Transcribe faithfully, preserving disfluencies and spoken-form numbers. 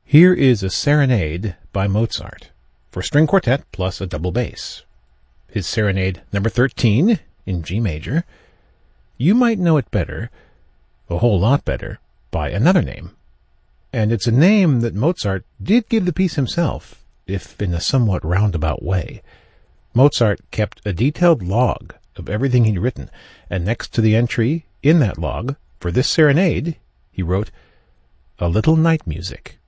Here is a serenade by Mozart for string quartet plus a double bass. His serenade number thirteen in G major. You might know it better, a whole lot better, by another name. And it's a name that Mozart did give the piece himself, if in a somewhat roundabout way. Mozart kept a detailed log of everything he'd written, and next to the entry in that log, for this serenade, he wrote, "A little night music."